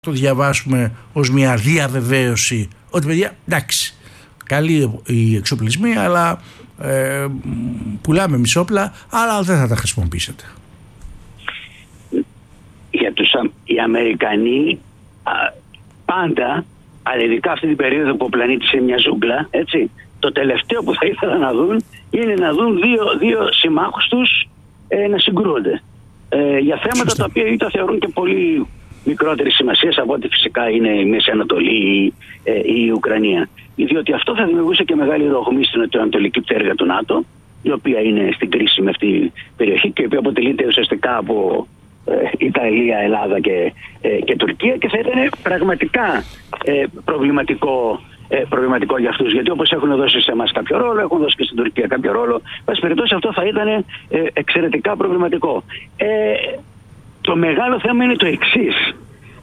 το διαβάσουμε ως μια διαβεβαίωση ότι παιδιά, εντάξει, καλή οι εξοπλισμοί, αλλά πουλάμε μισόπλα, αλλά δεν θα τα χρησιμοποιήσετε. Για οι Αμερικανοί πάντα, αλλά ειδικά αυτή την περίοδο που ο πλανήτης είναι μια ζούγκλα, έτσι, το τελευταίο που θα ήθελα να δουν είναι να δουν δύο συμμάχους τους να συγκρούονται για θέματα τα οποία τα θεωρούν και πολύ μικρότερη σημασία από ό,τι φυσικά είναι η Μέση Ανατολή ή η Ουκρανία. Διότι αυτό θα δημιουργούσε και μεγάλη ρογμή στην νοτιοανατολική πτέρυγα του ΝΑΤΟ, η οποία είναι στην κρίσιμη αυτή περιοχή και η οποία αποτελείται ουσιαστικά από Ιταλία, Ελλάδα και Τουρκία, και θα ήταν πραγματικά προβληματικό για αυτούς. Γιατί όπως έχουν δώσει σε εμάς κάποιο ρόλο, έχουν δώσει και στην Τουρκία κάποιο ρόλο, πάση περιπτώσει αυτό θα ήταν εξαιρετικά προβληματικό. Το μεγάλο θέμα είναι το εξής.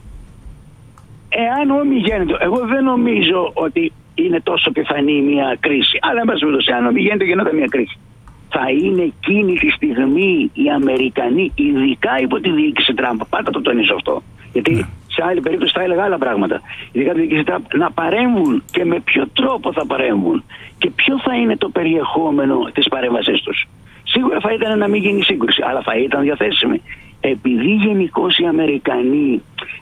Εάν ομιγέννητο, εγώ δεν νομίζω ότι είναι τόσο πιθανή μια κρίση, αλλά εάν ομιγέννητο γινόταν μια κρίση, θα είναι εκείνη τη στιγμή οι Αμερικανοί, ειδικά υπό τη διοίκηση Τραμπ, πάντα το τονίζω αυτό, γιατί σε άλλη περίπτωση θα έλεγα άλλα πράγματα, ειδικά τη διοίκηση Τραμπ, να παρέμβουν και με ποιο τρόπο θα παρέμβουν και ποιο θα είναι το περιεχόμενο της παρέμβασής τους. Σίγουρα θα ήταν να μην γίνει σύγκρουση, αλλά θα ήταν διαθέσιμη. Επειδή γενικώς οι Αμερικανοί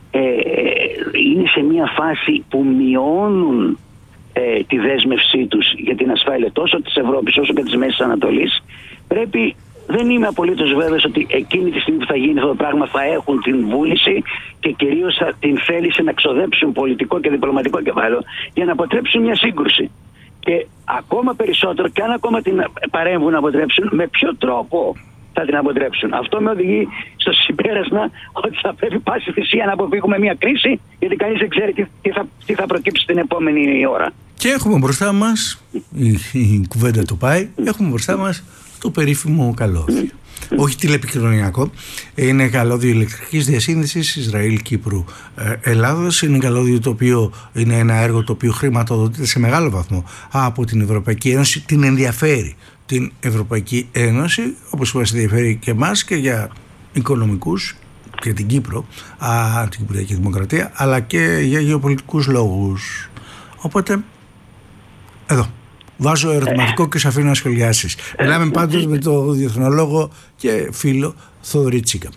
είναι σε μια φάση που μειώνουν τη δέσμευσή τους για την ασφάλεια τόσο της Ευρώπης όσο και της Μέσης Ανατολής, δεν είμαι απολύτως βέβαιος ότι εκείνη τη στιγμή που θα γίνει αυτό το πράγμα θα έχουν την βούληση και κυρίως την θέληση να ξοδέψουν πολιτικό και διπλωματικό κεφάλαιο για να αποτρέψουν μια σύγκρουση. Και ακόμα περισσότερο, και αν ακόμα την παρέμβουν να αποτρέψουν, με ποιο τρόπο θα την αποτρέψουν. Αυτό με οδηγεί στο συμπέρασμα ότι θα πρέπει πάση θυσία να αποφύγουμε μια κρίση, γιατί κανείς δεν ξέρει τι θα προκύψει την επόμενη ώρα. Και έχουμε μπροστά μας, η κουβέντα το πάει, έχουμε μπροστά μας το περίφημο καλώδιο. Όχι τηλεπικοινωνιακό, είναι καλώδιο ηλεκτρικής διασύνδεσης Ισραήλ-Κύπρου-Ελλάδος. Είναι καλώδιο το οποίο είναι ένα έργο το οποίο χρηματοδοτείται σε μεγάλο βαθμό από την Ευρωπαϊκή Ένωση. Την ενδιαφέρει την Ευρωπαϊκή Ένωση, όπως μας ενδιαφέρει και εμάς και για οικονομικούς και την Κύπρο, την Κυπριακή Δημοκρατία, αλλά και για γεωπολιτικούς λόγους. Οπότε, εδώ βάζω ερωτηματικό και σε αφήνω να σχολιάσεις. Μιλάμε πάντως με το διεθνολόγο και φίλο Θοδωρή Τσίκα.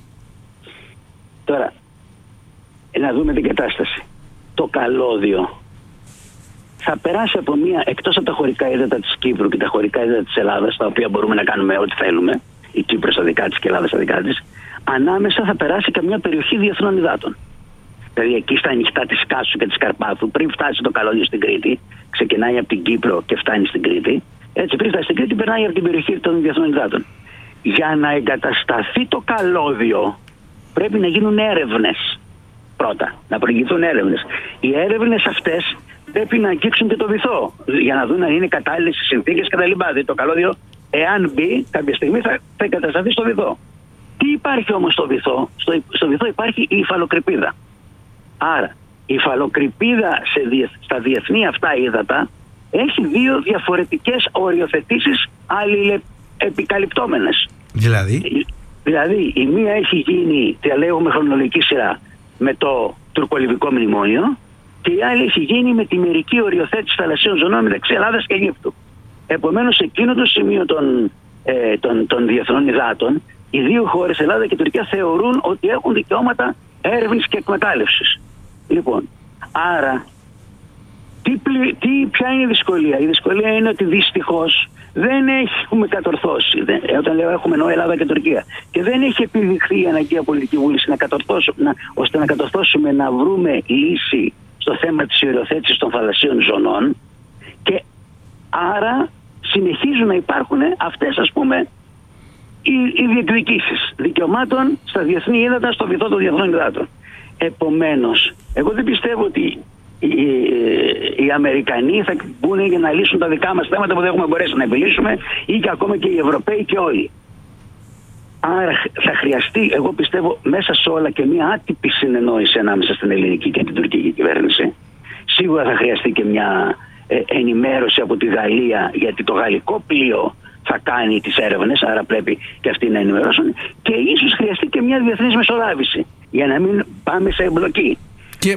Τώρα, να δούμε την κατάσταση. Το καλώδιο θα περάσει από εκτός από τα χωρικά ύδατα της Κύπρου και τα χωρικά ύδατα της Ελλάδας, τα οποία μπορούμε να κάνουμε ό,τι θέλουμε, η Κύπρος στα δικά της και η Ελλάδα στα δικά της, ανάμεσα θα περάσει και μια περιοχή διεθνών υδάτων. Δηλαδή εκεί στα ανοιχτά της Κάσου και της Καρπάθου, πριν φτάσει το καλώδιο στην Κρήτη, ξεκινάει από την Κύπρο και φτάνει στην Κρήτη. Έτσι, πριν φτάσει στην Κρήτη, περνάει από την περιοχή των διεθνών υδάτων. Για να εγκατασταθεί το καλώδιο, πρέπει να γίνουν έρευνες πρώτα, να προηγηθούν έρευνες. Οι έρευνες αυτές πρέπει να αγγίξουν και το βυθό, για να δουν αν είναι κατάλληλες οι συνθήκες κτλ. Το καλώδιο, εάν μπει, κάποια στιγμή θα εγκατασταθεί στο βυθό. Τι υπάρχει όμως στο βυθό? Στο βυθό υπάρχει η υφαλοκρηπίδα. Άρα, η υφαλοκρηπίδα στα διεθνή αυτά ύδατα έχει δύο διαφορετικές οριοθετήσεις αλληλεπικαλυπτόμενες. Δηλαδή, η μία έχει γίνει, τη λέγουμε χρονολογική σειρά, με το τουρκολιβικό μνημόνιο, και η άλλη έχει γίνει με τη μερική οριοθέτηση θαλασσίων ζωνών μεταξύ Ελλάδας και Αιγύπτου. Επομένως, σε εκείνο το σημείο των διεθνών υδάτων, οι δύο χώρες, Ελλάδα και Τουρκία, θεωρούν ότι έχουν δικαιώματα έρευνης και εκμετάλλευσης. Λοιπόν, άρα, ποια είναι η δυσκολία? Η δυσκολία είναι ότι δυστυχώς δεν έχουμε κατορθώσει, όταν λέω έχουμε εννοώ Ελλάδα και Τουρκία, και δεν έχει επιδειχθεί η αναγκαία πολιτική βούληση ώστε να κατορθώσουμε να βρούμε λύση στο θέμα της οριοθέτησης των θαλασσίων ζωνών, και άρα συνεχίζουν να υπάρχουν αυτές, ας πούμε, οι διεκδικήσεις δικαιωμάτων στα διεθνή ύδατα, στο βυθό των διεθνών υδάτων. Επομένως, εγώ δεν πιστεύω ότι οι Αμερικανοί θα μπουν για να λύσουν τα δικά μας θέματα που δεν έχουμε μπορέσει να επιλύσουμε, ή και ακόμα και οι Ευρωπαίοι και όλοι. Άρα θα χρειαστεί, εγώ πιστεύω, μέσα σε όλα και μια άτυπη συνεννόηση ανάμεσα στην ελληνική και την τουρκική κυβέρνηση. Σίγουρα θα χρειαστεί και μια ενημέρωση από τη Γαλλία, γιατί το γαλλικό πλοίο θα κάνει τις έρευνες, άρα πρέπει και αυτοί να ενημερώσουν, και ίσως χρειαστεί και μια διεθνής μεσολάβηση για να μην πάμε σε εμπλοκή.